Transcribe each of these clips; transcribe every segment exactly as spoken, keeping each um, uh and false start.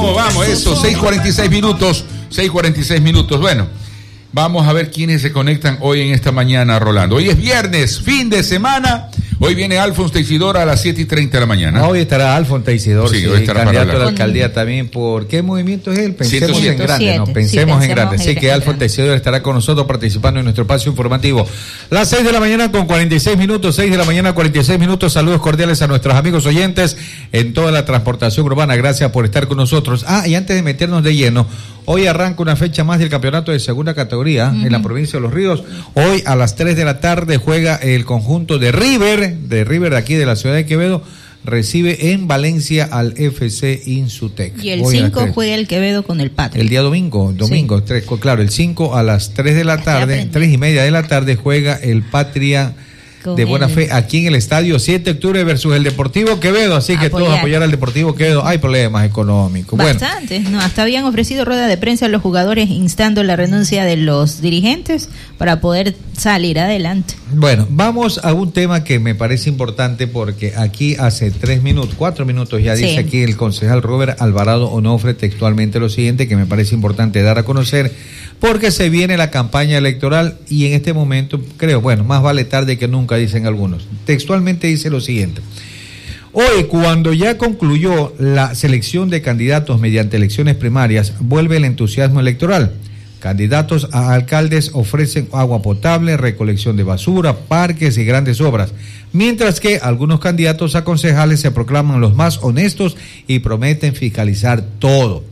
Vamos, vamos, eso, seis cuarenta y seis minutos, seis cuarenta y seis minutos. Bueno, vamos a ver quiénes se conectan hoy en esta mañana, Rolando. Hoy es viernes, fin de semana. Hoy viene Alfonso Teixidor a las siete y treinta de la mañana. Hoy estará Alfonso Teixidor, sí, sí, hoy estará candidato para a la alcaldía también. ¿Por qué movimiento es él? Pensemos ciento siete. en grande, ¿no? Pensemos, Sí, en pensemos grande. en Así que grande. Alfonso Teixidor estará con nosotros participando en nuestro espacio informativo. Las seis de la mañana con cuarenta y seis minutos, seis de la mañana cuarenta y seis minutos. Saludos cordiales a nuestros amigos oyentes en toda la transportación urbana. Gracias por estar con nosotros. Ah, y antes de meternos de lleno, hoy arranca una fecha más del campeonato de segunda categoría uh-huh. en la provincia de Los Ríos. Hoy a las tres de la tarde juega el conjunto de River, de River de aquí de la ciudad de Quevedo, recibe en Valencia al F C Insutec. Y el cinco juega el Quevedo con el Patria. El día domingo, domingo, sí. tres, claro, el cinco a las tres de la tarde, tres y media de la tarde juega el Patria con de Buena el... Fe aquí en el estadio siete de octubre versus el Deportivo Quevedo, así que apoyar. Todos apoyar al Deportivo Quevedo. Hay problemas económicos. Bastantes, bueno. No, hasta habían ofrecido rueda de prensa a los jugadores instando la renuncia de los dirigentes para poder salir adelante. Bueno, vamos a un tema que me parece importante porque aquí hace tres minutos, cuatro minutos ya dice sí. aquí el concejal Robert Alvarado Onofre textualmente lo siguiente que me parece importante dar a conocer porque se viene la campaña electoral y en este momento creo, bueno, más vale tarde que nunca dicen algunos. Textualmente dice lo siguiente: hoy, cuando ya concluyó la selección de candidatos mediante elecciones primarias, vuelve el entusiasmo electoral. Candidatos a alcaldes ofrecen agua potable, recolección de basura, parques y grandes obras, mientras que algunos candidatos a concejales se proclaman los más honestos y prometen fiscalizar todo.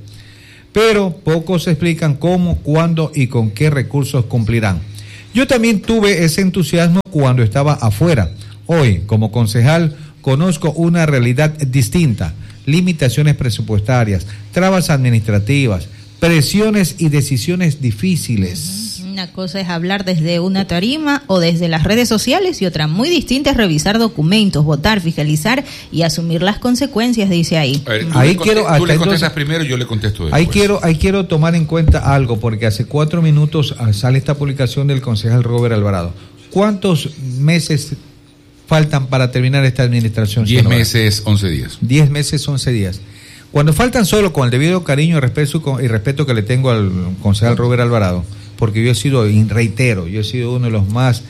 Pero pocos explican cómo, cuándo y con qué recursos cumplirán. Yo también tuve ese entusiasmo cuando estaba afuera. Hoy, como concejal, conozco una realidad distinta: limitaciones presupuestarias, trabas administrativas, presiones y decisiones difíciles. Una cosa es hablar desde una tarima o desde las redes sociales y otra muy distinta es revisar documentos, votar, fiscalizar y asumir las consecuencias, dice ahí. Ver, tú ahí le quiero, tú le contestas entonces, primero, yo le contesto después. Ahí quiero, ahí quiero tomar en cuenta algo porque hace cuatro minutos sale esta publicación del concejal Robert Alvarado. ¿Cuántos meses faltan para terminar esta administración? Diez meses, once días. Diez meses, once días. Cuando faltan solo, con el debido cariño y respeto, y respeto que le tengo al concejal Robert Alvarado, porque yo he sido, y reitero, yo he sido uno de los más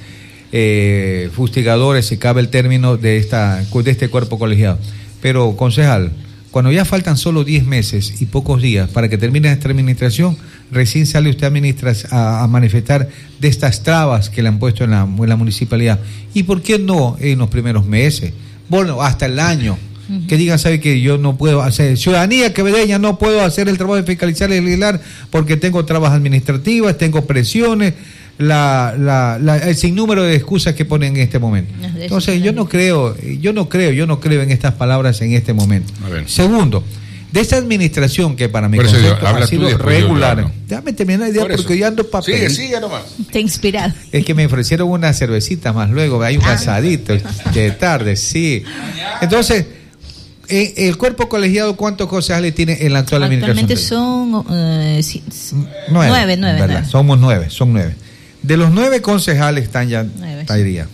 eh, fustigadores, si cabe el término, de esta de este cuerpo colegiado. Pero, concejal, cuando ya faltan solo diez meses y pocos días para que termine esta administración, recién sale usted a, ministra, a, a manifestar de estas trabas que le han puesto en la, en la municipalidad. ¿Y por qué no en los primeros meses? Bueno, hasta el año. Que digan, sabe que yo no puedo hacer, ciudadanía quevedeña, no puedo hacer el trabajo de fiscalizar y legislar porque tengo trabas administrativas, tengo presiones, la, la, la, el sinnúmero de excusas que ponen en este momento. Entonces yo no creo, yo no creo, yo no creo en estas palabras en este momento. Segundo, de esta administración que para mi concepto ha sido regular. Déjame terminar la idea por porque yo ando papel. Sigue, sigue nomás. Te inspirado. Es que me ofrecieron una cervecita más luego, hay un ah. asadito de tarde, sí. Entonces, el cuerpo colegiado, ¿cuántos concejales tiene en la actual Actualmente administración? Actualmente son uh, si, nueve, nueve, nueve, nueve. Somos nueve, son nueve. De los nueve concejales están ya, estaría.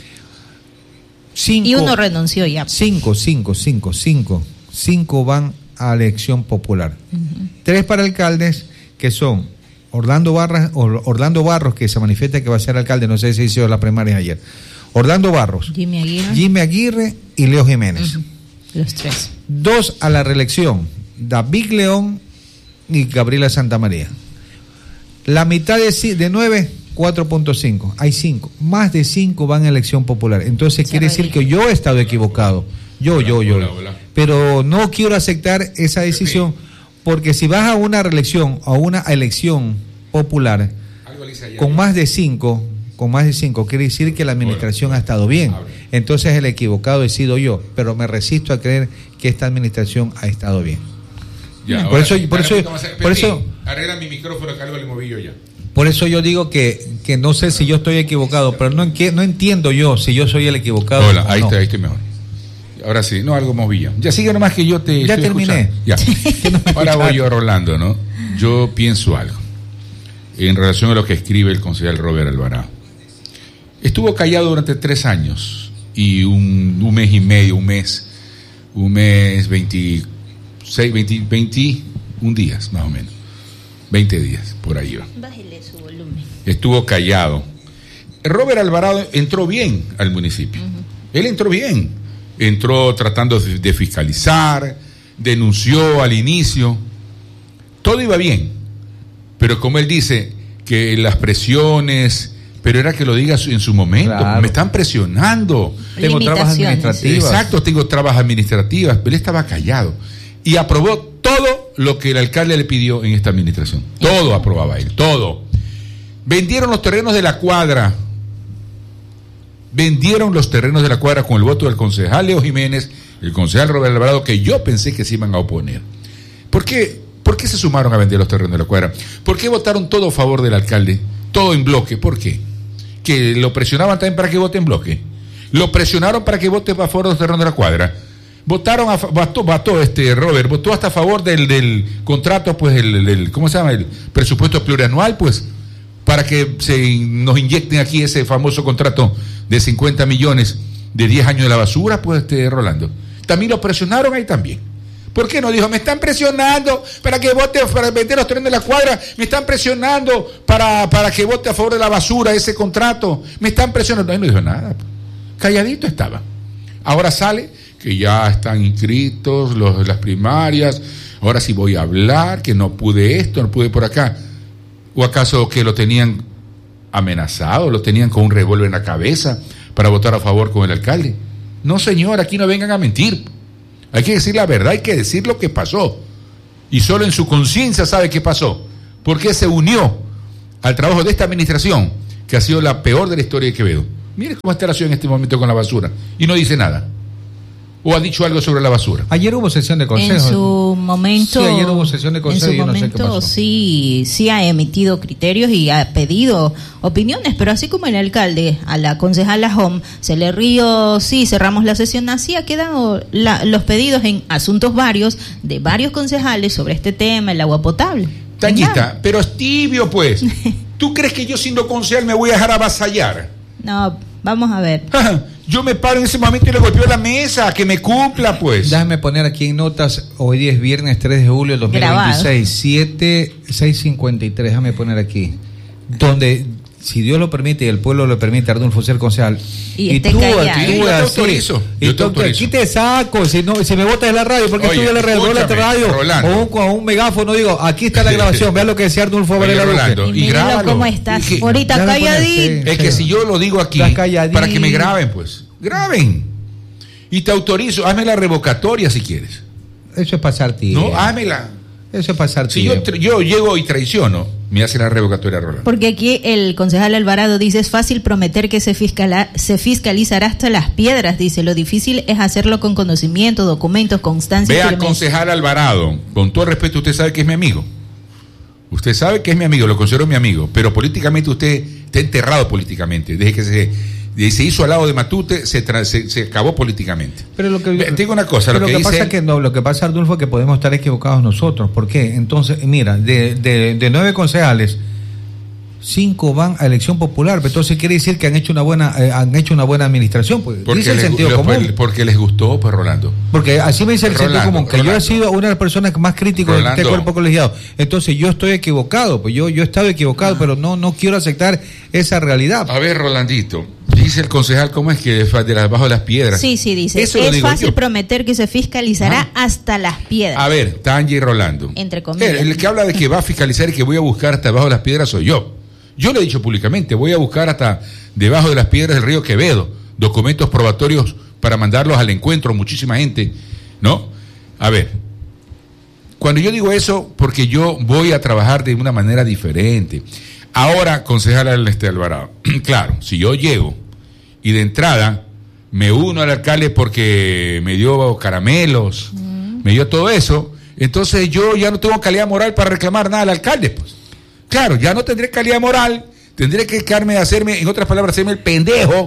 Cinco, y uno renunció ya. Cinco, cinco, cinco, cinco. Cinco van a elección popular. Uh-huh. Tres para alcaldes, que son Orlando Barras, Orlando Barros, que se manifiesta que va a ser alcalde, no sé si hizo las primarias ayer. Orlando Barros, Jimmy Aguirre, Jimmy Aguirre y Leo Jiménez. Uh-huh. Los tres. Dos a la reelección, David León y Gabriela Santamaría. La mitad de, de nueve, cuatro punto cinco. Hay cinco. Más de cinco van a elección popular. Entonces Se quiere decir que yo he estado equivocado. Yo, hola, yo, yo. Hola, hola. Pero no quiero aceptar esa decisión porque si vas a una reelección o a una elección popular con más de cinco... con más de cinco, quiere decir que la administración bueno, ha estado bien. Entonces el equivocado he sido yo, pero me resisto a creer que esta administración ha estado bien. Ya, por eso, por eso, por eso, arregla mi micrófono que algo le moví yo ya. Por eso yo digo que, que no sé si yo estoy equivocado, pero no, no entiendo yo si yo soy el equivocado. Hola, ahí no. está, ahí estoy mejor. Ahora sí, no, algo moví yo. Ya sigue nomás que yo te Ya terminé. Ya. Ahora voy yo, Rolando, ¿no? Yo pienso algo en relación a lo que escribe el concejal Robert Alvarado. Estuvo callado durante tres años y un, un mes y medio, un mes, un mes, veintiséis, veinte, veinte, un día más o menos, veinte días, por ahí va. Bájele su volumen. Estuvo callado. Robert Alvarado entró bien al municipio. Uh-huh. Él entró bien. Entró tratando de fiscalizar, denunció al inicio. Todo iba bien. Pero como él dice, que las presiones, pero era que lo diga en su momento. Claro. Me están presionando. Tengo trabas administrativas. Exacto, tengo trabas administrativas. Pero él estaba callado. Y aprobó todo lo que el alcalde le pidió en esta administración. Todo aprobaba él, todo. Vendieron los terrenos de la cuadra. Vendieron los terrenos de la cuadra con el voto del concejal Leo Jiménez, el concejal Robert Alvarado, que yo pensé que se iban a oponer. ¿Por qué? ¿Por qué se sumaron a vender los terrenos de la cuadra? ¿Por qué votaron todo a favor del alcalde? Todo en bloque. ¿Por qué? ¿Que lo presionaban también para que vote en bloque? ¿Lo presionaron para que vote a favor de los terrenos de la cuadra? Votaron, a, votó, votó este Robert, votó hasta a favor del, del contrato, pues, el, el, ¿cómo se llama? El presupuesto plurianual, pues, para que se nos inyecten aquí ese famoso contrato de cincuenta millones de diez años de la basura, pues, este Rolando. También lo presionaron ahí también. ¿Por qué no? Dijo, me están presionando para que vote, para vender los trenes de la cuadra, me están presionando para, para que vote a favor de la basura ese contrato, me están presionando. Ahí no dijo nada, calladito estaba. Ahora sale que ya están inscritos los, las primarias, ahora sí voy a hablar, que no pude esto, no pude por acá. ¿O acaso que lo tenían amenazado, lo tenían con un revólver en la cabeza para votar a favor con el alcalde? No, señor, aquí no vengan a mentir. Hay que decir la verdad, hay que decir lo que pasó. Y solo en su conciencia sabe qué pasó. Porque se unió al trabajo de esta administración, que ha sido la peor de la historia de Quevedo. Mire cómo está la ciudad en este momento con la basura. Y no dice nada. ¿O ha dicho algo sobre la basura? Ayer hubo sesión de consejo. En su momento... Sí, ayer hubo sesión de consejo. En su momento, sí, sí ha emitido criterios y ha pedido opiniones, pero así como el alcalde a la concejala Home se le rió, sí, cerramos la sesión, así ha quedado la, los pedidos en asuntos varios de varios concejales sobre este tema, el agua potable. Tañita, pero es tibio, pues. ¿Tú crees que yo siendo concejal me voy a dejar avasallar? No, vamos a ver. Yo me paro en ese momento y le golpeo la mesa, que me cumpla, pues. Déjame poner aquí en notas, hoy día es viernes tres de julio del dos mil veintiséis, siete, seis cincuenta y tres, déjame poner aquí, donde, si Dios lo permite y el pueblo lo permite, Arnulfo ser concejal. Y, y tú, yo te autorizo. Y yo te autorizo. Aquí te saco, si no, si me botas de la radio, porque tú ya le redoblas la radio, o un, con un megáfono, digo, aquí está la grabación, vea lo que decía Arnulfo Varela Luque. Y, y grábalo. ¿Cómo estás? Que, ahorita calladito. Es que si yo lo digo aquí, para que me graben, pues, graben. Y te autorizo, hazme la revocatoria si quieres. Eso es pasar tiempo. No, házmela. Eso es pasar si yo, yo llego y traiciono, me hace la revocatoria Rolando. Porque aquí el concejal Alvarado dice, es fácil prometer que se, fiscala, se fiscalizará hasta las piedras, dice, lo difícil es hacerlo con conocimiento, documentos, constancia. Vea, concejal Alvarado, con todo respeto, usted sabe que es mi amigo. Usted sabe que es mi amigo, lo considero mi amigo, pero políticamente usted está enterrado políticamente, desde que se... se hizo al lado de Matute, se, tra- se, se acabó políticamente. Pero lo que digo una cosa, lo que, que dice pasa él... que no, lo que pasa, Arnulfo, es que podemos estar equivocados nosotros. ¿Por qué? Entonces, mira, de, de, de nueve concejales, cinco van a elección popular, pero entonces quiere decir que han hecho una buena, eh, han hecho una buena administración, pues. Porque dice el les, sentido lo, común. Porque les gustó, pues, Rolando. Porque así me dice el Rolando, sentido común, que Rolando. Yo he sido una de las personas más críticas de este cuerpo colegiado. Entonces yo estoy equivocado, pues yo, yo he estado equivocado, ah. pero no, no quiero aceptar esa realidad. A ver, Rolandito, dice el concejal, ¿cómo es que de las, bajo las piedras? Sí, sí, dice, Eso es fácil yo. prometer que se fiscalizará ah. hasta las piedras. A ver, Tanya y Rolando. Entre comillas. El, el que habla de que va a fiscalizar y que voy a buscar hasta debajo de las piedras soy yo. Yo le he dicho públicamente, voy a buscar hasta debajo de las piedras del río Quevedo, documentos probatorios para mandarlos al encuentro, muchísima gente, ¿no? A ver, cuando yo digo eso, porque yo voy a trabajar de una manera diferente. Ahora, concejal este Alvarado, claro, si yo llego y de entrada me uno al alcalde porque me dio caramelos, mm. me dio todo eso, entonces yo ya no tengo calidad moral para reclamar nada al alcalde, pues. Claro, ya no tendré calidad moral, tendré que quedarme a hacerme, en otras palabras, hacerme el pendejo,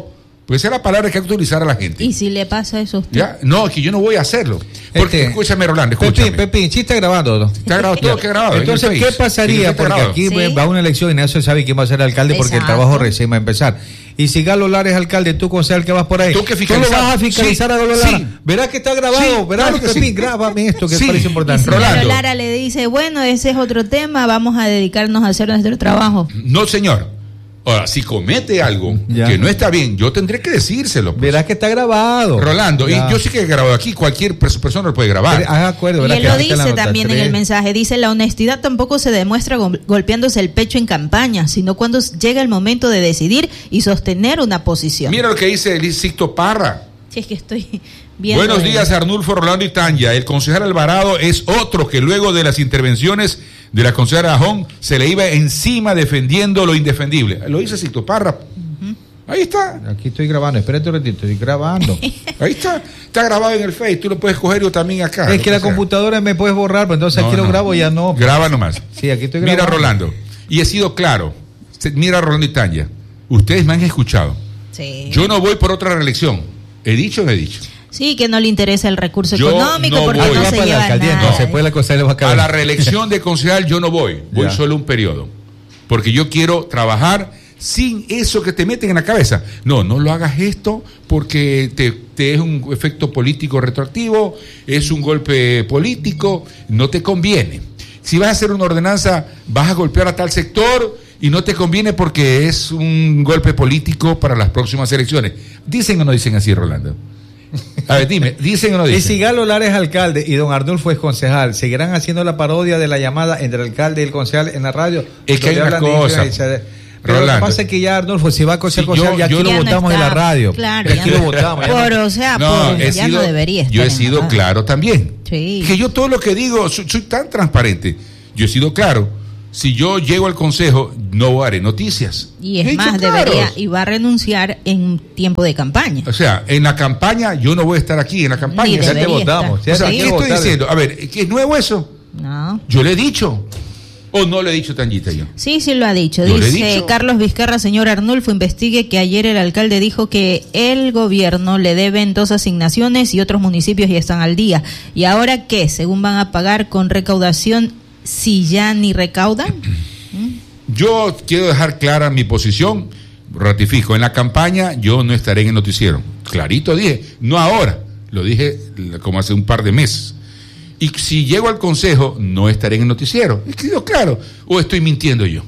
Pues esa es la palabra que hay que utilizar a la gente. ¿Y si le pasa eso a usted? ¿Ya? No, que yo no voy a hacerlo. Porque, Este, escúchame, Rolando, escúchame. Pepín, Pepín, sí está grabado, ¿no? Está grabado, todo que grabado. Entonces, ¿qué pasaría? Porque aquí Sí. va una elección y nadie se sabe quién va a ser el alcalde porque Exacto. el trabajo recién va a empezar. Y si Galo Lara es alcalde, tú concejal que vas por ahí, Tú que lo fiscalizar. vas a fiscalizar Sí, a Galo Lara. sí. Verás que está grabado, Sí, verás, claro que Pepín, sí. grábame esto que Sí. parece Y importante. si Rolando. Galo Lara le dice, bueno, ese es otro tema, vamos a dedicarnos a hacer nuestro trabajo. No, señor. Ahora, si comete algo Ya. que no está bien, yo tendré que decírselo. pues. Verás que está grabado. Rolando, Ya. y yo sí que he grabado aquí, cualquier pers- persona lo puede grabar. Haz acuerdo, Y verás él que lo ahí está la dice nota también en tres. el mensaje, dice, la honestidad tampoco se demuestra gol- golpeándose el pecho en campaña, sino cuando llega el momento de decidir y sostener una posición. Mira lo que dice el Sixto Parra. Si es que estoy viendo... Buenos el- días, Arnulfo, Rolando y Tanya. El concejal Alvarado es otro que luego de las intervenciones de la concejala Ajón se le iba encima defendiendo lo indefendible. Lo dice Sixto Parra. Ahí está, Aquí estoy grabando, espérate un ratito, estoy grabando. ahí está. Está grabado en el Face, tú lo puedes coger yo también acá. Es lo que la sea. computadora me puedes borrar, pero entonces No, aquí lo no. grabo y ya no. Graba nomás. Sí, aquí estoy Mira, grabando. Rolando, y he sido claro. Se- Mira, Rolando y Tanya, ustedes me han escuchado. Sí. Yo no voy por otra reelección. ¿He dicho o no he dicho? Sí, que no le interesa el recurso Yo económico no porque voy. no Va se para la lleva alcaldía, nada. entonces puede la cosa le va a A caber. la reelección de concejal yo no voy, voy Ya. solo un periodo, porque yo quiero trabajar sin eso que te meten en la cabeza. No, no lo hagas esto porque te, te es un efecto político retroactivo, es un golpe político, no te conviene. Si vas a hacer una ordenanza, vas a golpear a tal sector y no te conviene porque es un golpe político para las próximas elecciones. ¿Dicen o no dicen así, Rolando? A ver, dime, ¿dicen o no Y dicen? si Galo Lara es alcalde y don Arnulfo es concejal, ¿seguirán haciendo la parodia de la llamada entre el alcalde y el concejal en la radio? Es que hay Donde una hablan de cosa, Indra y se- Pero lo que Rolando. pasa es que ya Arnulfo, si va a concejal, Sí, concejal, yo- ya yo aquí lo lo Ya no votamos en la está. radio. Claro, Ya ya aquí no. lo votamos. ya no- Por, o sea, No, por- he ya sido, no debería estar yo he en la sido radio. claro también. Sí. Que yo todo lo que digo, soy, soy tan transparente. Yo he sido claro. Si yo llego al consejo, no haré noticias. Y He es dicho más, claros. debería, y va a renunciar en tiempo de campaña. O sea, en la campaña, yo no voy a estar aquí, en la campaña. Ni O sea, Ya te debería votamos. estar. o sea, ya ¿qué te estoy votaron. diciendo? A ver, ¿qué es nuevo eso? No. Yo le he dicho. ¿O no le he dicho, Tanyita, yo? Sí, sí lo ha dicho. Yo le he Dice dicho. Carlos Vizcarra, señor Arnulfo, investigue que ayer el alcalde dijo que el gobierno le deben dos asignaciones y otros municipios ya están al día. ¿Y ahora qué? ¿Según van a pagar con recaudación si ya ni recaudan? Yo quiero dejar clara mi posición. Ratifico, en la campaña yo no estaré en el noticiero. Clarito dije, no ahora, lo dije como hace un par de meses. Y si llego al consejo, no estaré en el noticiero. Es que digo, claro, o estoy mintiendo yo.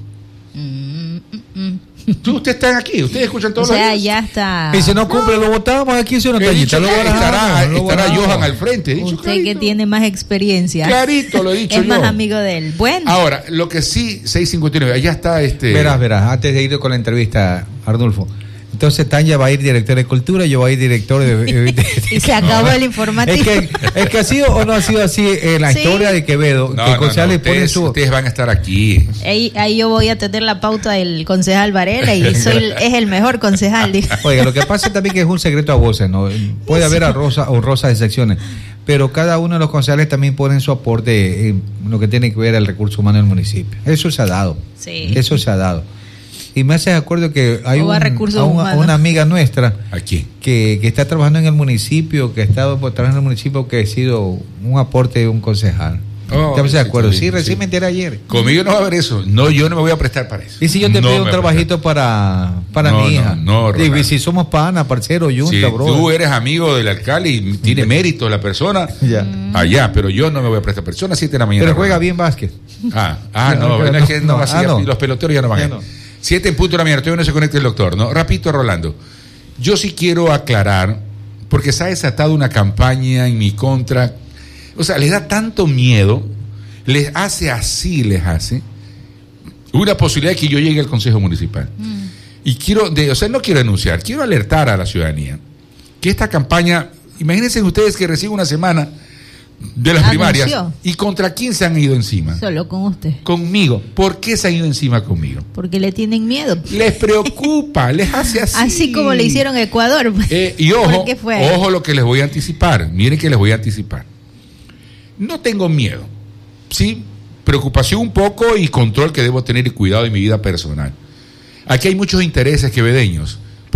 Tú, ustedes están aquí, ustedes escuchan O todos sea, los días. ya está. Y si no cumple, lo votamos aquí, es una He tallita. dicho Lo que barajamos, estará, lo estará barajamos. Johan al frente. He dicho Usted que clarito. tiene más experiencia. Clarito lo he dicho es más yo. amigo de él. Bueno. Ahora, lo que sí, seiscientos cincuenta y nueve, allá está este... Verás, verás, antes de ir con la entrevista, Arnulfo. Entonces Tanya va a ir director de cultura, yo voy a ir director de... de- de- Y se acabó el informativo. Es que, es que ha sido o no ha sido así en la Sí. historia de Quevedo, No, que no, el concejal no, le pone ustedes, su... ustedes van a estar aquí. Ahí, ahí yo voy a tener la pauta del concejal Varela y soy el- es el mejor concejal. dijo. Oiga, lo que pasa también que es un secreto a voces, ¿no? Puede haber a rosa, honrosas excepciones, pero cada uno de los concejales también ponen su aporte en lo que tiene que ver el recurso humano del municipio. Eso se ha dado. Sí. Eso se ha dado. Y me hace de acuerdo que hay O un- a recursos a una, a humanos. una amiga nuestra Aquí. que, que está trabajando en el municipio, que ha estado pues, trabajando en el municipio, que ha sido un aporte de un concejal. Oh, ¿Estás de sí, acuerdo? está Sí, bien, recién sí. me enteré ayer. Conmigo no va a haber eso. No, yo no me voy a prestar para eso. Y si yo te No pido me un voy a trabajito para, para No, mi no, hija. no, Digo, y Rolando. si somos pana, parcero, yunta, Si bro. tú eres amigo del alcalde y tiene mérito la persona, Ya. allá, pero yo no me voy a prestar. Pero son las siete de la mañana. Pero juega Rolando. bien básquet. Ah, ah, No, no, pero ¿verdad no, que no, no, así, ah, no. los peloteros ya no van. Ya a no. Siete en punto de la mañana, todavía no se conecta el doctor, ¿no? Rapidito, Rolando. Yo sí quiero aclarar, porque se ha desatado una campaña en mi contra. O sea, les da tanto miedo, les hace así, les hace, una posibilidad de que yo llegue al Consejo Municipal. Mm. Y quiero, de, o sea, no quiero denunciar, quiero alertar a la ciudadanía que esta campaña, imagínense ustedes que reciben una semana de las Anunció. primarias y contra quién se han ido encima. Solo con usted. Conmigo. ¿Por qué se han ido encima conmigo? Porque le tienen miedo. Les preocupa, les hace así. Así como le hicieron a Ecuador. Eh, y ojo, ¿Por qué fue? ojo lo que les voy a anticipar. Miren que les voy a anticipar. No tengo miedo. Sí, preocupación un poco y control que debo tener y cuidado de mi vida personal. Aquí hay muchos intereses quevedeños.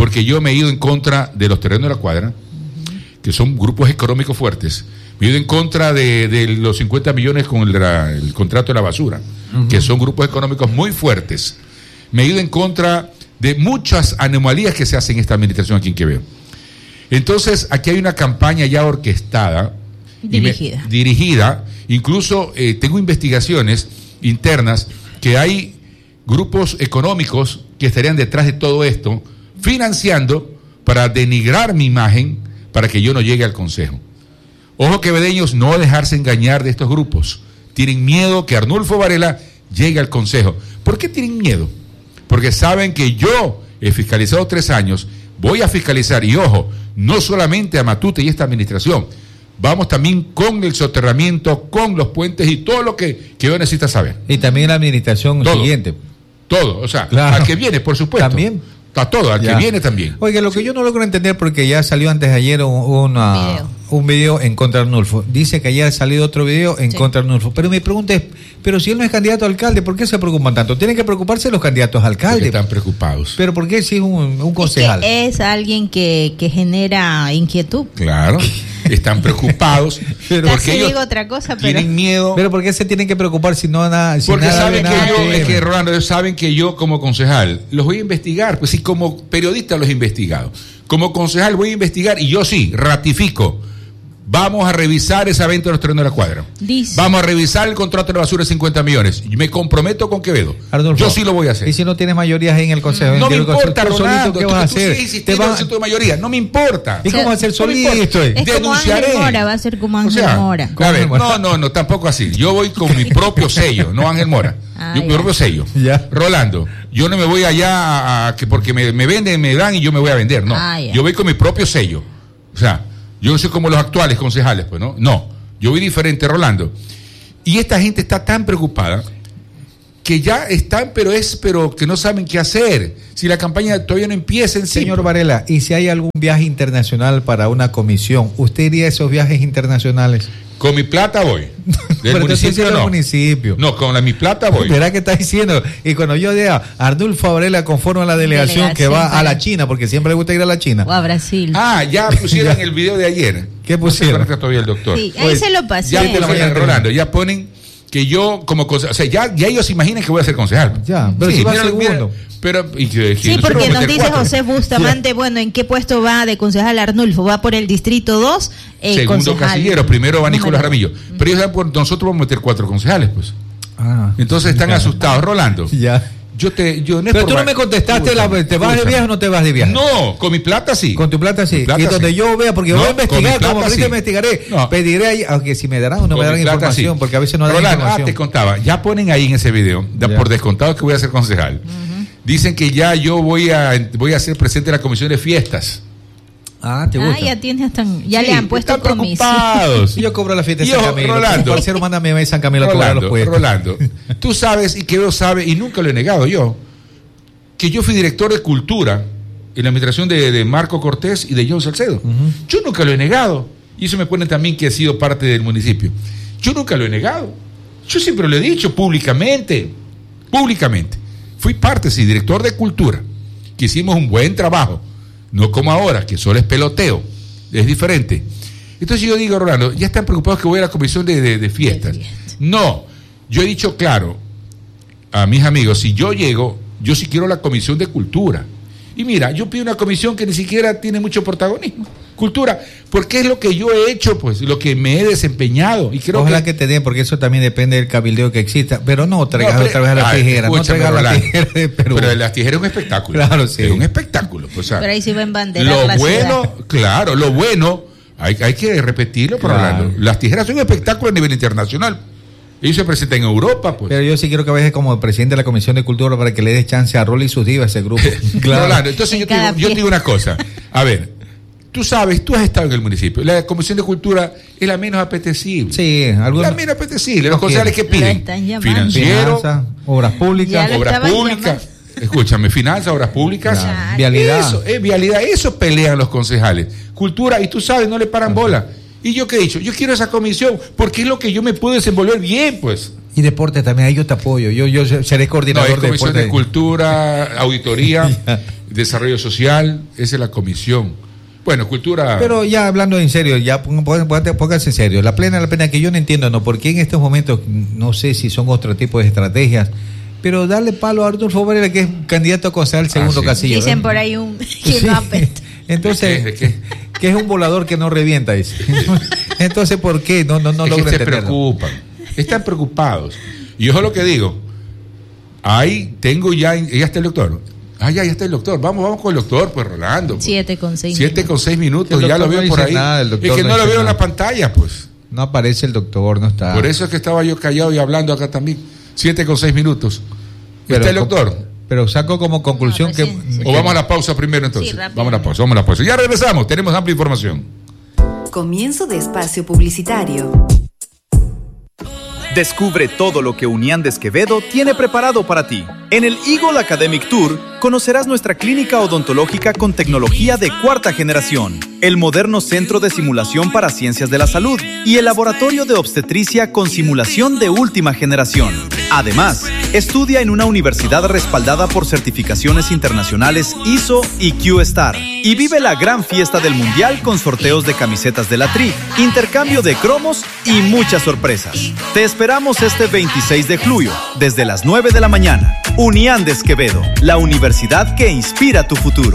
porque yo me he ido en contra de los terrenos de la cuadra, uh-huh. que son grupos económicos fuertes. Me he ido en contra de, de los cincuenta millones con el, el contrato de la basura, uh-huh. que son grupos económicos muy fuertes. Me he ido en contra de muchas anomalías que se hacen en esta administración aquí en Quevedo. Entonces, aquí hay una campaña ya orquestada, dirigida, me, dirigida. Incluso eh, tengo investigaciones internas que hay grupos económicos que estarían detrás de todo esto, financiando para denigrar mi imagen, para que yo no llegue al Consejo. Ojo, quevedeños, no dejarse engañar de estos grupos. Tienen miedo que Arnulfo Varela llegue al Consejo. ¿Por qué tienen miedo? Porque saben que yo he fiscalizado tres años, voy a fiscalizar, y ojo, no solamente a Matute y esta administración, vamos también con el soterramiento, con los puentes y todo lo que, que yo necesito saber. Y también la administración todo, siguiente. Todo, o sea, claro. al que viene, por supuesto. También. A todo, al ya. que viene también. Oiga, lo que yo no logro entender, porque ya salió antes de ayer un, una, video. un video en contra de Arnulfo. Dice que ayer ha salido otro video en sí. contra de Arnulfo. Pero mi pregunta es, pero si él no es candidato a alcalde, ¿por qué se preocupan tanto? Tienen que preocuparse los candidatos a alcalde. Porque están preocupados. Pero ¿por qué si es un, un concejal? Es, que es alguien que, que genera inquietud. Claro. Están preocupados pero porque ellos digo otra cosa, pero... tienen miedo. Pero ¿por qué se tienen que preocupar si no nada? Si porque nada saben nada que yo, que es que Rolando, ellos saben que yo como concejal los voy a investigar, pues sí, como periodista los he investigado. Como concejal voy a investigar y yo sí, ratifico. Vamos a revisar esa venta de los terrenos de la cuadra. Dice. Vamos a revisar el contrato de la basura de cincuenta millones. Me comprometo con Quevedo. Arnulfo, yo sí lo voy a hacer. ¿Y si no tienes mayorías en el consejo? No me importa, Rolando. Rolando. ¿Qué vas a hacer? Sí, si te vas a hacer tu mayoría. No me importa. ¿Y cómo vas a hacer solito? Es denunciaré. Como Ángel Mora, va a ser como Ángel o sea, Mora. A ver, no, no, no, tampoco así. Yo voy con mi propio sello, no Ángel Mora. Ah, yo, mi propio sello. Ya. Rolando, yo no me voy allá a, a, que porque me, me venden, me dan y yo me voy a vender. No, ah, yo voy con mi propio sello. O sea, yo no soy como los actuales concejales, pues, ¿no? No, yo voy diferente, Rolando. Y esta gente está tan preocupada que ya están, pero es, pero que no saben qué hacer. Si la campaña todavía no empieza en sí. Señor Varela, ¿y si hay algún viaje internacional para una comisión? ¿Usted iría a esos viajes internacionales? Con mi plata voy. Del municipio no. Municipio. No, con la mi plata voy. ¿Verdad que está diciendo? Y cuando yo diga Arnulfo Varela conforme a la delegación, delegación que va para... a la China, porque siempre le gusta ir a la China. O a Brasil. Ah, ya pusieron el video de ayer. ¿Qué pusieron? No se todavía el doctor. Sí, ahí pues, se lo pasé. Ya ponen, Rolando, ya ponen que yo como concejal, o sea, ya, ya ellos imaginan que voy a ser concejal. Ya, pero sí, si va mira, segundo. Mira, pero, y, y, sí, porque nos dice cuatro. José Bustamante, sí. Bueno, ¿en qué puesto va de concejal Arnulfo? Va por el distrito dos, eh, segundo concejal. casillero, primero va Nicolás Ramillo. Mm. Pero ellos por, nosotros vamos a meter cuatro concejales, pues. Ah, Entonces están ya. asustados. Rolando. Ya. Yo te, yo no pero tú no me contestaste, la, ¿te vas de viaje o no te vas de viaje? No, con mi plata sí. Con tu plata sí. Plata y donde sí. yo vea, porque yo no, voy a investigar, como ahorita sí. investigaré, no. pediré ahí, aunque si me darán o no con me darán información, sí. porque a veces no dan Rolando, información. Ah, te contaba, ya ponen ahí en ese video, ya. por descontado que voy a ser concejal. Uh-huh. Dicen que ya yo voy a, voy a ser presidente de la comisión de fiestas. Ah, te gusta. Ah, ya tienes tan, ya sí, le han puesto comisión. Yo cobro la fiesta de yo, San Camilo. Rolando, Por ser mándame a San Camilo a cobrar los puestos. Rolando, tú sabes y que yo sabe y nunca lo he negado yo, que yo fui director de cultura en la administración de, de Marco Cortés y de John Salcedo. Uh-huh. Yo nunca lo he negado. Y eso me ponen también que he sido parte del municipio. Yo nunca lo he negado. Yo siempre lo he dicho públicamente. Públicamente. Fui parte, sí, director de cultura, que hicimos un buen trabajo. No como ahora, que solo es peloteo. Es diferente. Entonces yo digo, Rolando, ya están preocupados que voy a la comisión de, de, de fiestas. De fiesta. No, yo he dicho claro a mis amigos, si yo llego, yo sí quiero la comisión de cultura. Y mira, yo pido una comisión que ni siquiera tiene mucho protagonismo. Cultura, porque es lo que yo he hecho, pues, lo que me he desempeñado. Y creo Ojalá que... que te den, porque eso también depende del cabildeo que exista. Pero no traigas no, pero, otra vez a la ay, tijera, no traigas la tijera de Perú. Pero las tijeras es un espectáculo. Claro, sí. Es un espectáculo. O sea, pero ahí sí va a embanderar lo la bueno, ciudad. Claro, lo bueno, hay, hay que repetirlo, claro. Por Orlando. Las tijeras son un espectáculo a nivel internacional. Ellos se presentan en Europa, pues. Pero yo sí quiero que vayas como presidente de la Comisión de Cultura para que le des chance a Rolly y sus divas, ese grupo. Claro. Rolando, entonces yo te, digo, yo te digo una cosa. A ver, tú sabes, tú has estado en el municipio. La Comisión de Cultura es la menos apetecible. Sí, algunos. La menos apetecible. Los concejales que piden. Financiero, Finanza, obras públicas. Obras públicas. Escúchame, finanzas, obras públicas. Claro. Vialidad. Eso, es vialidad. Eso pelean los concejales. Cultura, y tú sabes, no le paran bola. ¿Y yo qué he dicho? Yo quiero esa comisión porque es lo que yo me puedo desenvolver bien, pues. Y deporte también, ahí yo te apoyo, yo, yo seré coordinador no, es de comisión deporte. de cultura, auditoría, desarrollo social, esa es la comisión. Bueno, cultura... Pero ya hablando en serio, ya póngase en serio, la plena, la pena que yo no entiendo, ¿no? Porque en estos momentos, no sé si son otro tipo de estrategias, pero darle palo a Arturo Varela, que es candidato a concejal segundo ah, sí. Casillo. Dicen ¿eh? por ahí un... que sí. no apesta. Entonces, ¿De qué? ¿De qué? Que es un volador que no revienta, dice. Entonces, ¿por qué? No, no, no es logro que se entenderlo. preocupan, están preocupados. Y ojo lo que digo, ahí tengo ya, ya está el doctor. Ah, ya, ya está el doctor. Vamos, vamos con el doctor, pues Rolando. Pues. Siete con seis Siete con seis minutos, ya lo veo no por ahí. Nada, es que no, no lo veo nada en la pantalla, pues. No aparece el doctor, no está. Por eso es que estaba yo callado y hablando acá también. Siete con seis minutos. Pero, ¿está el doctor? Pero saco como conclusión no, que... Sí. O vamos a la pausa primero entonces. Sí, vamos a la pausa, vamos a la pausa. Ya regresamos, tenemos amplia información. Comienzo de espacio publicitario. Descubre todo lo que Unián de Esquevedo tiene preparado para ti. En el Eagle Academic Tour conocerás nuestra clínica odontológica con tecnología de cuarta generación, el moderno centro de simulación para ciencias de la salud y el laboratorio de obstetricia con simulación de última generación. Además, estudia en una universidad respaldada por certificaciones internacionales I S O y Q-Star y vive la gran fiesta del Mundial con sorteos de camisetas de la Tri, intercambio de cromos y muchas sorpresas. Te esperamos este veintiséis de julio, desde las nueve de la mañana. Unián de Esquevedo, la universidad que inspira tu futuro.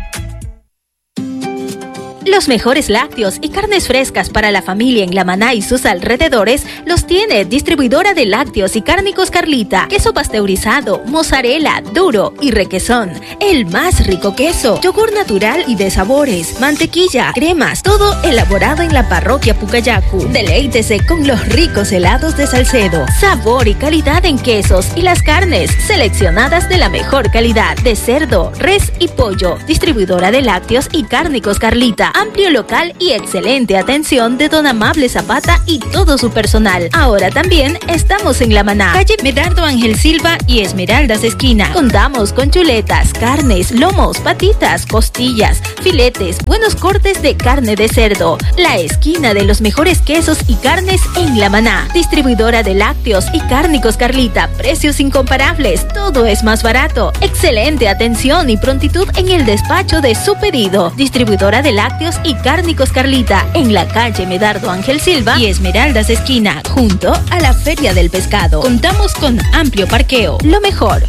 Los mejores lácteos y carnes frescas para la familia en La Maná y sus alrededores los tiene Distribuidora de Lácteos y Cárnicos Carlita. Queso pasteurizado, mozzarella, duro y requesón. El más rico queso, yogur natural y de sabores, mantequilla, cremas, todo elaborado en la parroquia Pucayacu. Deleítese con los ricos helados de Salcedo. Sabor y calidad en quesos y las carnes seleccionadas de la mejor calidad de cerdo, res y pollo. Distribuidora de Lácteos y Cárnicos Carlita. Amplio local y excelente atención de don Amable Zapata y todo su personal. Ahora también estamos en La Maná, calle Medardo Ángel Silva y Esmeraldas Esquina. Contamos con chuletas, carnes, lomos, patitas, costillas, filetes, buenos cortes de carne de cerdo. La esquina de los mejores quesos y carnes en La Maná. Distribuidora de Lácteos y Cárnicos Carlita. Precios incomparables, todo es más barato. Excelente atención y prontitud en el despacho de su pedido. Distribuidora de Lácteos y Cárnicos Carlita, en la calle Medardo Ángel Silva y Esmeraldas Esquina, junto a la Feria del Pescado. Contamos con amplio parqueo. Lo mejor.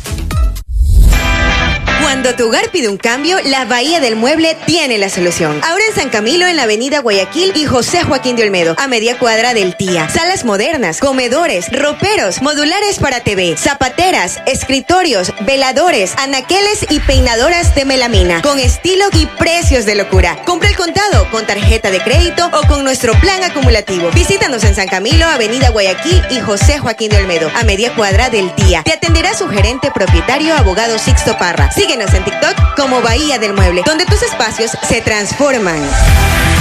Cuando tu hogar pide un cambio, la Bahía del Mueble tiene la solución. Ahora en San Camilo, en la avenida Guayaquil y José Joaquín de Olmedo, a media cuadra del Tía. Salas modernas, comedores, roperos, modulares para T V, zapateras, escritorios, veladores, anaqueles y peinadoras de melamina, con estilo y precios de locura. Compra el contado con tarjeta de crédito o con nuestro plan acumulativo. Visítanos en San Camilo, avenida Guayaquil y José Joaquín de Olmedo, a media cuadra del Tía. Te atenderá su gerente propietario, abogado Sixto Parra. Síguenos en TikTok como Bahía del Mueble, donde tus espacios se transforman.